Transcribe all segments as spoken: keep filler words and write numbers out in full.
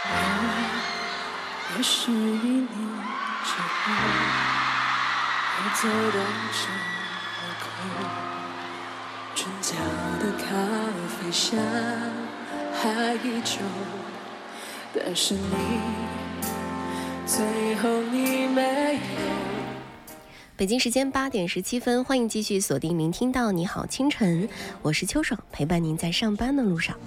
我也是一年之后，又走到这路口，转角的咖啡香还依旧，但是你最后你没有。 北京时间八点十七分，欢迎继续锁定聆听到你好清晨，我是秋爽，陪伴您在上班的路上。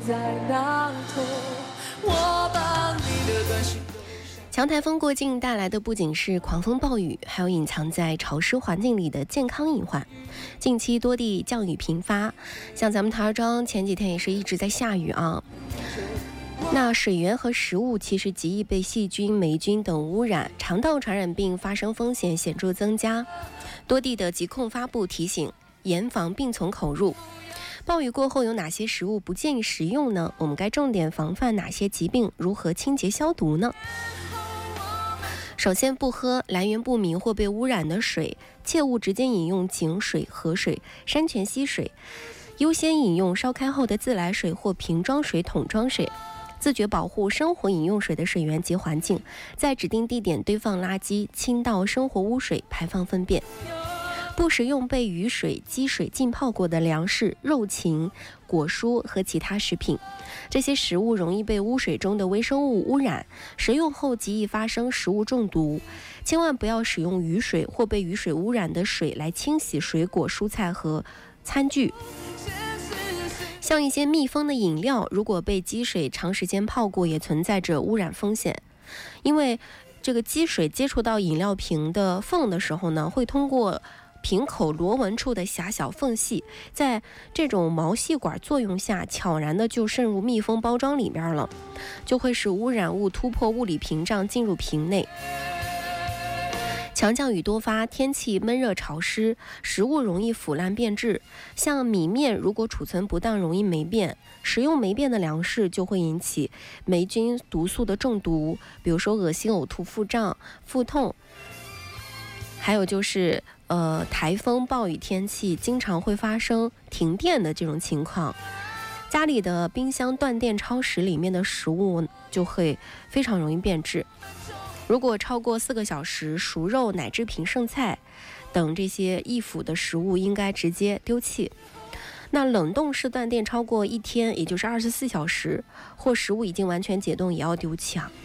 强台风过境带来的不仅是狂风暴雨，还有隐藏在潮湿环境里的健康隐患。近期多地降雨频发，像咱们台儿庄前几天也是一直在下雨啊。那水源和食物其实极易被细菌、霉菌等污染，肠道传染病发生风险显著增加。多地的疾控发布提醒，严防病从口入。暴雨过后有哪些食物不建议食用呢？我们该重点防范哪些疾病？如何清洁消毒呢？首先，不喝来源不明或被污染的水，切勿直接饮用井水、河水、山泉溪水，优先饮用烧开后的自来水或瓶装水、桶装水。自觉保护生活饮用水的水源及环境，在指定地点堆放垃圾，倾倒生活污水，排放粪便。不食用被雨水、积水浸泡过的粮食、肉禽、果蔬和其他食品，这些食物容易被污水中的微生物污染，食用后极易发生食物中毒。千万不要使用雨水或被雨水污染的水来清洗水果、蔬菜和餐具。像一些密封的饮料，如果被积水长时间泡过，也存在着污染风险。因为这个积水接触到饮料瓶的缝的时候呢，会通过瓶口螺纹处的狭小缝隙，在这种毛细管作用下，悄然的就渗入密封包装里边了，就会使污染物突破物理屏障进入瓶内。强降雨多发，天气闷热潮湿，食物容易腐烂变质。像米面如果储存不当，容易霉变。食用霉变的粮食就会引起霉菌毒素的中毒，比如说恶心、呕吐、腹胀、腹痛。还有就是呃，台风暴雨天气经常会发生停电的这种情况，家里的冰箱、断电、超市里面的食物就会非常容易变质。如果超过四个小时，熟肉、奶制品、剩菜等这些易腐的食物应该直接丢弃。那冷冻室断电超过一天，也就是二十四小时，或食物已经完全解冻，也要丢弃啊！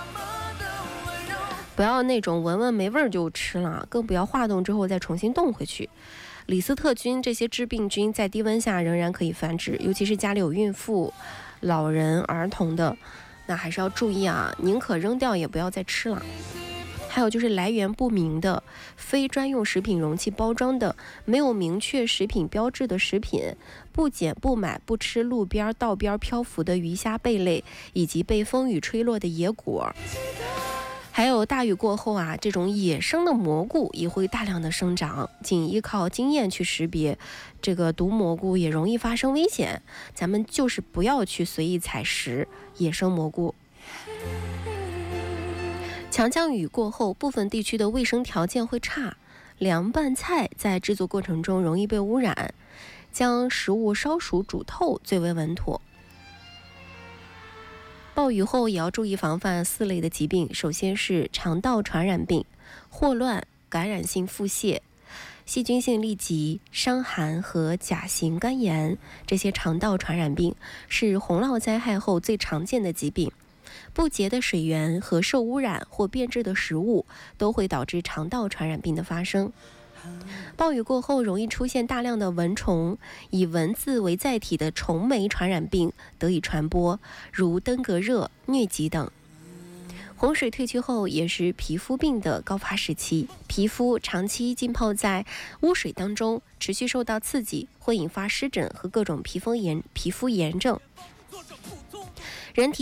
不要那种闻闻没味儿就吃了，更不要化冻之后再重新冻回去。李斯特菌这些致病菌在低温下仍然可以繁殖，尤其是家里有孕妇、老人、儿童的。那还是要注意啊，宁可扔掉也不要再吃了。还有就是来源不明的非专用食品容器包装的没有明确食品标志的食品，不捡不买不吃路边道边漂浮的鱼虾贝类，以及被风雨吹落的野果。还有大雨过后啊，这种野生的蘑菇也会大量的生长，仅依靠经验去识别这个毒蘑菇也容易发生危险，咱们就是不要去随意采食野生蘑菇。强降雨过后，部分地区的卫生条件会差，凉拌菜在制作过程中容易被污染，将食物烧熟煮透最为稳妥。暴雨后也要注意防范四类的疾病，首先是肠道传染病、霍乱、感染性腹泻、细菌性痢疾、伤寒和甲型肝炎，这些肠道传染病是洪涝灾害后最常见的疾病。不洁的水源和受污染或变质的食物都会导致肠道传染病的发生。暴雨过后容易出现大量的蚊虫，以蚊子为载体的虫媒传染病得以传播，如登革热、疟疾等。洪水退去后也是皮肤病的高发时期，皮肤长期浸泡在污水当中，持续受到刺激，会引发湿疹和各种皮肤炎、皮肤炎症。人体